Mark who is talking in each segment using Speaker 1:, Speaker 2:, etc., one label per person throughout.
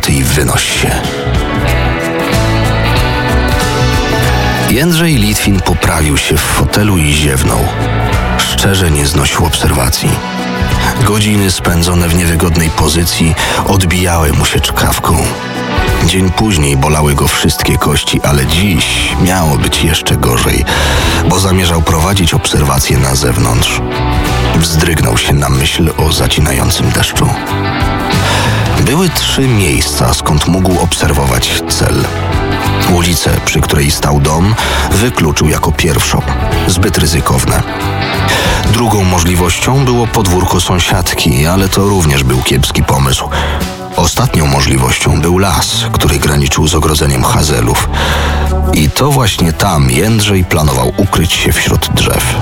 Speaker 1: roboty i wynoś się. Jędrzej Litwin poprawił się w fotelu i ziewnął. Szczerze nie znosił obserwacji. Godziny spędzone w niewygodnej pozycji odbijały mu się czkawką. Dzień później bolały go wszystkie kości, ale dziś miało być jeszcze gorzej, bo zamierzał prowadzić obserwacje na zewnątrz. Wzdrygnął się na myśl o zacinającym deszczu. Były 3 miejsca, skąd mógł obserwować cel. Ulicę, przy której stał dom, wykluczył jako pierwszą. Zbyt ryzykowne. Drugą możliwością było podwórko sąsiadki, ale to również był kiepski pomysł. Ostatnią możliwością był las, który graniczył z ogrodzeniem hazelów. I to właśnie tam Jędrzej planował ukryć się wśród drzew.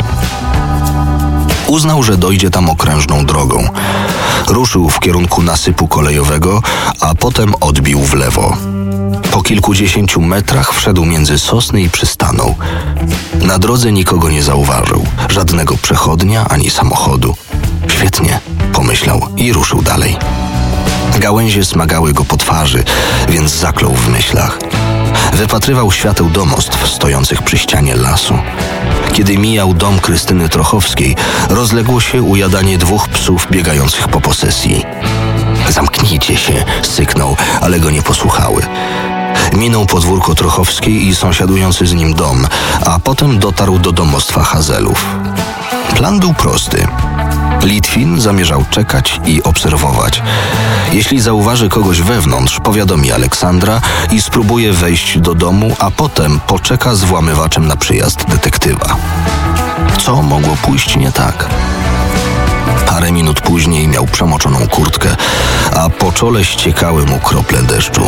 Speaker 1: Uznał, że dojdzie tam okrężną drogą. Ruszył w kierunku nasypu kolejowego, a potem odbił w lewo. Po kilkudziesięciu metrach wszedł między sosny i przystanął. Na drodze nikogo nie zauważył, żadnego przechodnia ani samochodu. Świetnie, pomyślał i ruszył dalej. Gałęzie smagały go po twarzy, więc zaklął w myślach. Wypatrywał świateł domostw stojących przy ścianie lasu. Kiedy mijał dom Krystyny Trochowskiej, rozległo się ujadanie 2 psów biegających po posesji. Zamknijcie się, syknął, ale go nie posłuchały. Minął podwórko Trochowskiej i sąsiadujący z nim dom, a potem dotarł do domostwa hazelów. Plan był prosty. Litwin zamierzał czekać i obserwować. Jeśli zauważy kogoś wewnątrz, powiadomi Aleksandra i spróbuje wejść do domu, a potem poczeka z włamywaczem na przyjazd detektywa. Co mogło pójść nie tak? Parę minut później miał przemoczoną kurtkę, a po czole ściekały mu krople deszczu.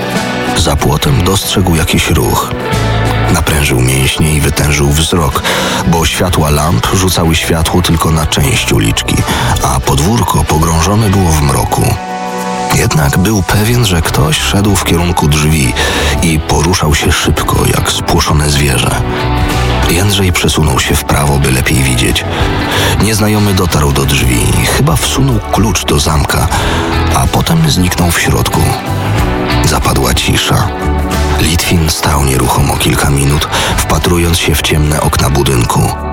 Speaker 1: Za płotem dostrzegł jakiś ruch. Naprężył mięśnie i wytężył wzrok, bo światła lamp rzucały światło tylko na część uliczki, a podwórko pogrążone było w mroku. Jednak był pewien, że ktoś szedł w kierunku drzwi i poruszał się szybko, jak spłoszone zwierzę. Jędrzej przesunął się w prawo, by lepiej widzieć. Nieznajomy dotarł do drzwi, chyba wsunął klucz do zamka, a potem zniknął w środku. Zapadła cisza. Litwin stał nieruchomo kilka minut, wpatrując się w ciemne okna budynku.